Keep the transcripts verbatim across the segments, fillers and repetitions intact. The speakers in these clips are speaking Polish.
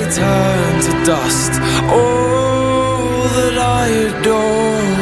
turn to dust. All that I adored.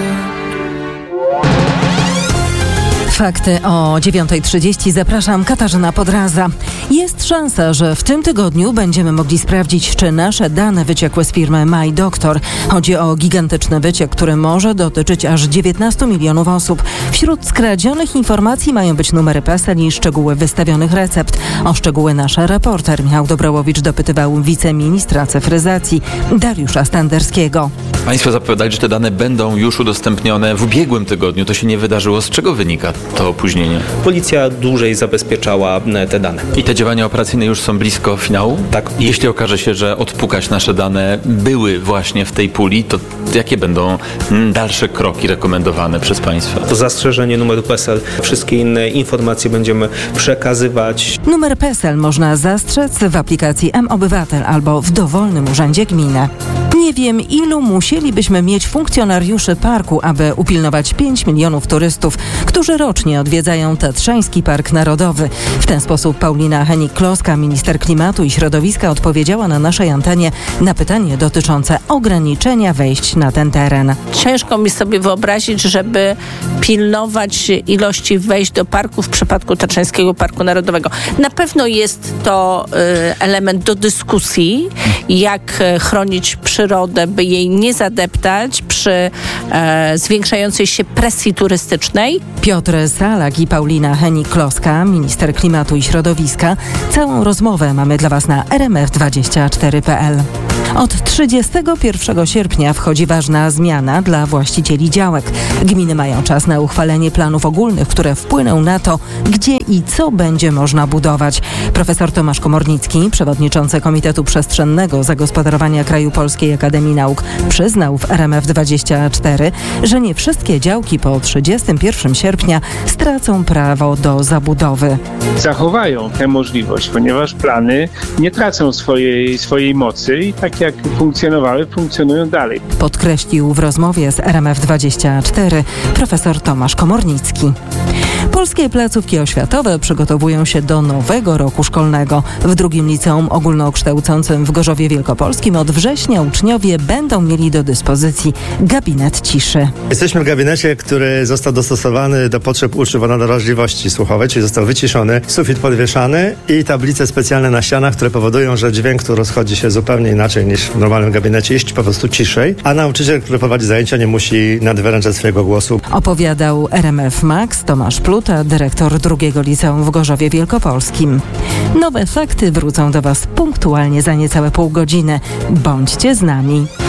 Fakty o dziewiąta trzydzieści. Zapraszam, Katarzyna Podraza. Jest szansa, że w tym tygodniu będziemy mogli sprawdzić, czy nasze dane wyciekły z firmy MyDoctor. Chodzi o gigantyczny wyciek, który może dotyczyć aż dziewiętnastu milionów osób. Wśród skradzionych informacji mają być numery PESEL i szczegóły wystawionych recept. O szczegóły nasz reporter Michał Dobrołowicz dopytywał wiceministra cyfryzacji Dariusza Standerskiego. Państwo zapowiadali, że te dane będą już udostępnione w ubiegłym tygodniu. To się nie wydarzyło. Z czego wynika to opóźnienie? Policja dłużej zabezpieczała te dane. I te działania operacyjne już są blisko finału? Tak. Jeśli okaże się, że odpukać nasze dane były właśnie w tej puli, to jakie będą dalsze kroki rekomendowane przez państwa? To zastrzeżenie numeru PESEL. Wszystkie inne informacje będziemy przekazywać. Numer PESEL można zastrzec w aplikacji M-Obywatel albo w dowolnym urzędzie gminy. Nie wiem, ilu musielibyśmy mieć funkcjonariuszy parku, aby upilnować pięć milionów turystów, którzy rocznie odwiedzają Tatrzański Park Narodowy. W ten sposób Paulina Hennig-Kloska, minister klimatu i środowiska, odpowiedziała na naszej antenie na pytanie dotyczące ograniczenia wejść na ten teren. Ciężko mi sobie wyobrazić, żeby pilnować ilości wejść do parku w przypadku Tatrzańskiego Parku Narodowego. Na pewno jest to y, element do dyskusji, jak chronić przyrodę, by jej nie zadeptać przy e, zwiększającej się presji turystycznej. Piotr Salak i Paulina Hennig-Kloska, minister klimatu i środowiska. Całą rozmowę mamy dla Was na R M F dwadzieścia cztery kropka p l. Od trzydziestego pierwszego sierpnia wchodzi ważna zmiana dla właścicieli działek. Gminy mają czas na uchwalenie planów ogólnych, które wpłyną na to, gdzie i co będzie można budować. Profesor Tomasz Komornicki, przewodniczący Komitetu Przestrzennego Zagospodarowania Kraju Polskiej Akademii Nauk, przyznał w R M F dwadzieścia cztery, że nie wszystkie działki po trzydziestego pierwszego sierpnia stracą prawo do zabudowy. Zachowają tę możliwość, ponieważ plany nie tracą swojej, swojej mocy i tak jak funkcjonowały, funkcjonują dalej. Podkreślił w rozmowie z R M F dwadzieścia cztery profesor Tomasz Komornicki. Polskie placówki oświatowe przygotowują się do nowego roku szkolnego. W drugim liceum ogólnokształcącym w Gorzowie Wielkopolskim od września uczniowie będą mieli do dyspozycji gabinet ciszy. Jesteśmy w gabinecie, który został dostosowany do potrzeb uczniów o nadwrażliwości słuchowej, czyli został wyciszony, sufit podwieszany i tablice specjalne na ścianach, które powodują, że dźwięk tu rozchodzi się zupełnie inaczej niż w normalnym gabinecie, jest po prostu ciszej, a nauczyciel, który prowadzi zajęcia, nie musi nadwyręczać swojego głosu. Opowiadał R M F Max Tomasz Pluta, dyrektor drugiego liceum w Gorzowie Wielkopolskim. Nowe fakty wrócą do Was punktualnie za niecałe pół godziny. Bądźcie z nami.